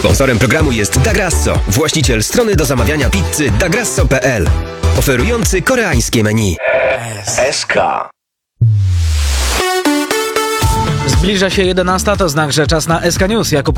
Sponsorem programu jest Da Grasso, właściciel strony do zamawiania pizzy dagrasso.pl, oferujący koreańskie menu. SK. Zbliża się 11, to znak, że czas na SK News. Jakub